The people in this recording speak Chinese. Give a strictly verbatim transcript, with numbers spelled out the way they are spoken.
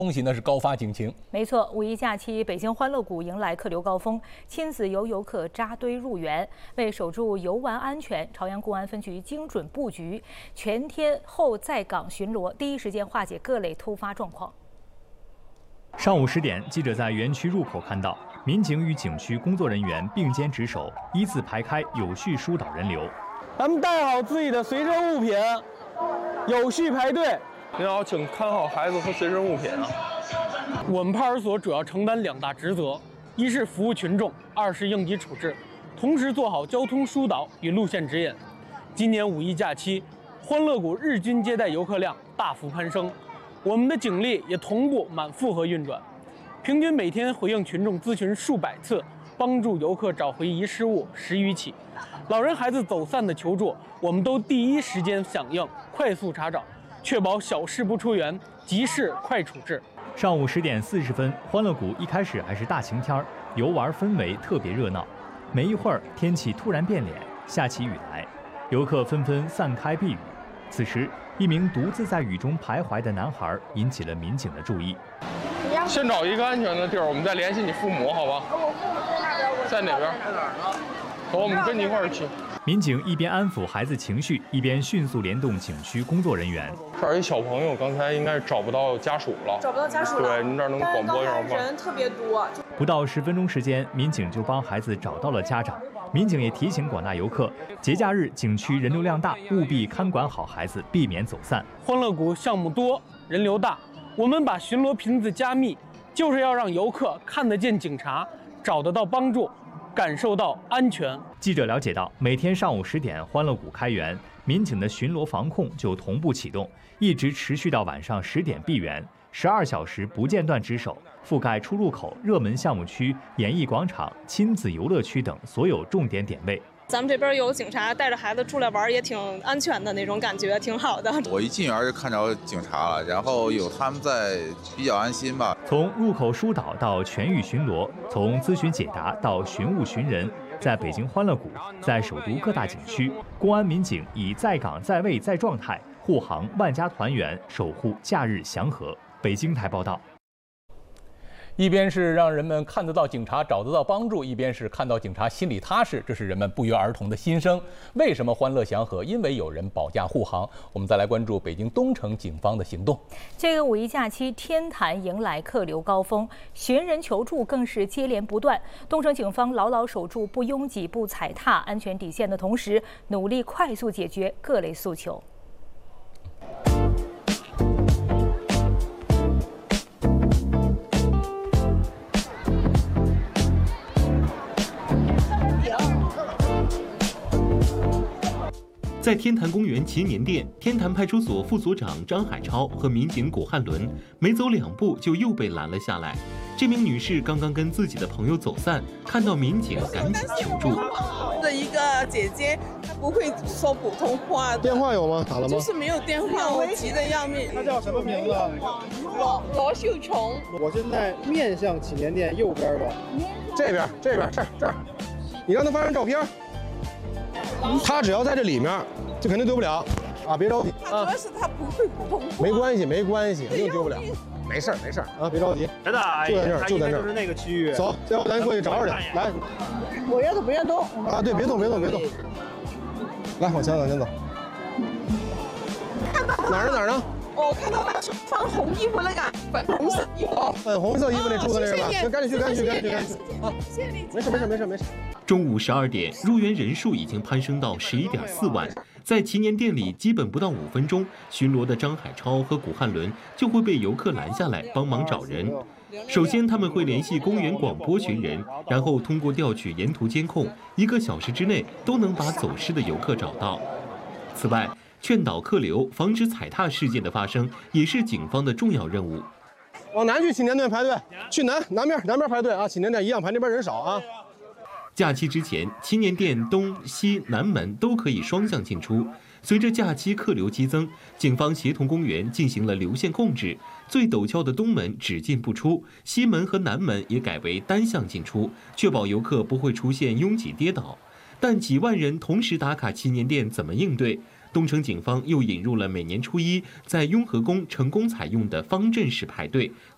恭喜，那是高发警情。 没错，五一假期，北京欢乐谷迎来客流高峰，亲子游游客扎堆入园。为守住游玩安全，朝阳公安分局精准布局，全天候在岗巡逻，第一时间化解各类突发状况。 上午十点，记者在园区入口看到民警与景区工作人员并肩值守，依次排开，有序疏导人流。 咱们带好自己的随身物品，有序排队。 您好，请看好孩子和随身物品啊。 我们派出所主要承担两大职责，一是服务群众，二是应急处置，同时做好交通疏导与路线指引。今年五一假期，欢乐谷日均接待游客量大幅攀升，我们的警力也同步满负荷运转，平均每天回应群众咨询数百次，帮助游客找回遗失物十余起。老人孩子走散的求助，我们都第一时间响应，快速查找。 确保小事不出园，急事快处置。 上午十点四十分，欢乐谷一开始还是大晴天，游玩氛围特别热闹。没一会儿，天气突然变脸，下起雨来，游客纷纷散开避雨。此时，一名独自在雨中徘徊的男孩引起了民警的注意。 先找一个安全的地儿，我们再联系你父母，好吧？ 我父母在那边， 在哪边？ 在哪儿呢？ 走，我们跟你一块儿去。 民警一边安抚孩子情绪，一边迅速联动景区工作人员。 这儿一小朋友，刚才应该是找不到家属了。 找不到家属了。 对，您这儿能广播一下吗？ 人特别多。 不到十分钟时间，民警就帮孩子找到了家长。民警也提醒广大游客，节假日景区人流量大，务必看管好孩子，避免走散。 欢乐谷项目多，人流大，我们把巡逻频次加密，就是要让游客看得见警察，找得到帮助。 感受到安全。 记者了解到，每天上午十点，欢乐谷开园，民警的巡逻防控就同步启动，一直持续到晚上十点闭园，十二小时不间断值守，覆盖出入口、热门项目区、演艺广场、亲子游乐区等所有重点点位。 咱们这边有警察带着孩子出来玩，也挺安全的那种感觉，挺好的。 我一进园就看着警察了，然后有他们在，比较安心吧。 从入口疏导到全域巡逻，从咨询解答到寻物寻人，在北京欢乐谷，在首都各大景区，公安民警以在岗在位在状态，护航万家团圆，守护假日祥和。北京台报道。 一边是让人们看得到警察、找得到帮助，一边是看到警察心里踏实，这是人们不约而同的心声。为什么欢乐祥和？因为有人保驾护航。我们再来关注北京东城警方的行动。 这个五一假期，天坛迎来客流高峰，寻人求助更是接连不断。东城警方牢牢守住不拥挤、不踩踏安全底线的同时，努力快速解决各类诉求。 在天坛公园祈年殿，天坛派出所副所长张海超和民警果汉伦没走两步就又被拦了下来。这名女士刚刚跟自己的朋友走散，看到民警赶紧求助。 的一个姐姐，她不会说普通话。 电话有吗？打了吗？ 就是没有电话，我急得要命。 她叫什么名字？ 罗罗秀琼。 我现在面向祈年殿右边的，这边，这边，这儿这儿，你让她发张照片。 他只要在这里面，就肯定丢不了啊！别着急啊！主要是他不会普通话。 没关系，没关系，肯定丢不了。没事儿，没事儿啊！别着急。 真的， 就在这儿，就在这儿， 就是那个区域。 走，要不咱过去找找去。来， 我要是不要动啊！对，别动，别动，别动。来，往前走，往前走。哪儿呢？哪儿呢？ 我看到他穿红衣服那个粉红色衣服。 哦，粉红色衣服那住的那是吧？行，赶紧去，赶紧去，赶紧去，赶紧去。啊，没事，没事，没事，没事。 中午十二点，入园人数已经攀升到十一点四万。在祈年殿里，基本不到五分钟，巡逻的张海超和古汉伦就会被游客拦下来帮忙找人。首先，他们会联系公园广播寻人，然后通过调取沿途监控，一个小时之内都能把走失的游客找到。此外，劝导客流，防止踩踏事件的发生，也是警方的重要任务。 往南去祈年殿排队，去南南边南边排队啊！祈年殿一样排，那边人少啊。 假期之前，祈年殿东西南门都可以双向进出。随着假期客流激增，警方协同公园进行了流线控制，最陡峭的东门只进不出，西门和南门也改为单向进出，确保游客不会出现拥挤跌倒。但几万人同时打卡祈年殿，怎么应对？东城警方又引入了每年初一在雍和宫成功采用的方阵式排队，